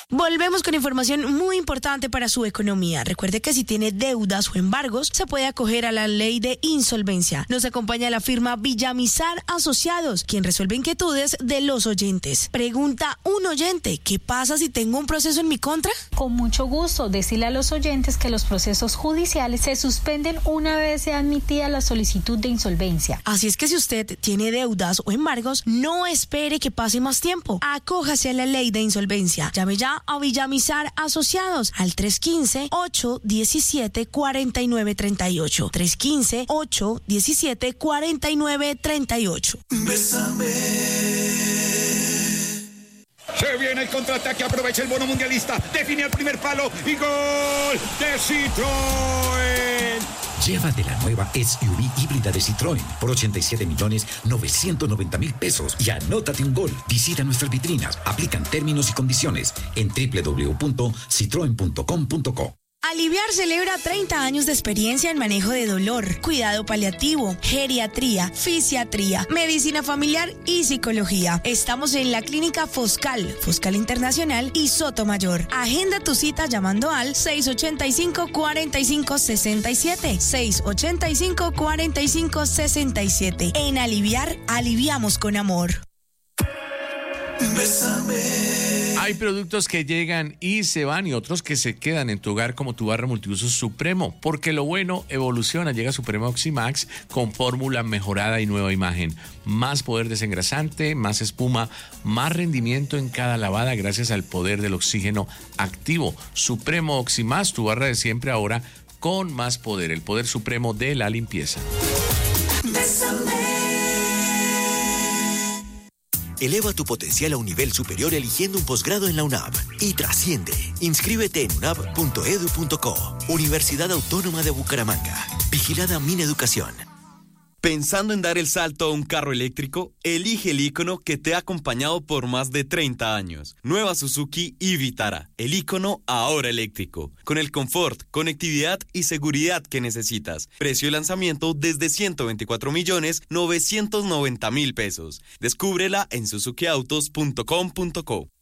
Volvemos con información muy importante para su economía. Recuerde que si tiene deudas o embargos, se puede acoger a la ley de insolvencia. Nos acompaña la firma Villamizar Asociados, quien resuelve inquietudes de los oyentes. Pregunta un oyente, ¿qué pasa si tengo un proceso en mi contra? Con mucho gusto, decirle a los oyentes que los procesos judiciales se suspenden una vez sea admitida la solicitud de insolvencia. Así es que si usted tiene deudas o embargos, no espere que pase más tiempo. Acójase a la ley de insolvencia. Llame ya a Villamizar Asociados al 315-817-4938. 315-817-4938. Bésame. Se viene el contraataque, aprovecha el bono mundialista, define el primer palo y gol de Citroën. Llévate la nueva SUV híbrida de Citroën por 87.990.000 pesos y anótate un gol. Visita nuestras vitrinas, aplican términos y condiciones en www.citroen.com.co. Aliviar celebra 30 años de experiencia en manejo de dolor, cuidado paliativo, geriatría, fisiatría, medicina familiar y psicología. Estamos en la clínica Foscal Internacional y Sotomayor. Agenda tu cita llamando al 685-4567. 685-4567. En Aliviar, aliviamos con amor. Bésame. Hay productos que llegan y se van y otros que se quedan en tu hogar, como tu barra multiusos Supremo, porque lo bueno evoluciona. Llega Supremo Oximax con fórmula mejorada y nueva imagen. Más poder desengrasante, más espuma, más rendimiento en cada lavada gracias al poder del oxígeno activo. Supremo Oximax, tu barra de siempre ahora con más poder, el poder supremo de la limpieza. Bésame. Eleva tu potencial a un nivel superior eligiendo un posgrado en la UNAV y trasciende. Inscríbete en unab.edu.co. Universidad Autónoma de Bucaramanga. Vigilada Mineducación. ¿Pensando en dar el salto a un carro eléctrico? Elige el ícono que te ha acompañado por más de 30 años. Nueva Suzuki e-Vitara, el ícono ahora eléctrico. Con el confort, conectividad y seguridad que necesitas. Precio de lanzamiento desde 124.990.000 pesos. Descúbrela en suzukiautos.com.co.